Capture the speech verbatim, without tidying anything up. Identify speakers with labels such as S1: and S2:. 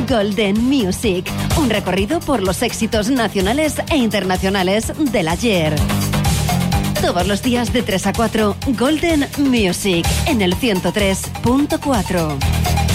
S1: Golden Music, un recorrido por los éxitos nacionales e internacionales del ayer. Todos los días de tres a cuatro, Golden Music, en el ciento tres punto cuatro.